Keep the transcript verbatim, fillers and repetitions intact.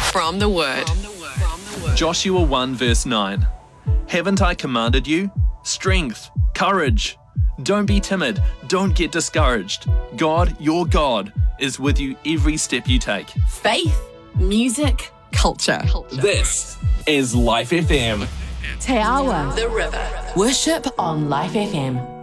From the Word. Joshua one verse nine. Haven't I commanded you? Strength, courage. Don't be timid. Don't get discouraged. God, your God, is with you every step you take. Faith, music, culture. This is Life F M. Te Awa. The River. Worship on Life F M.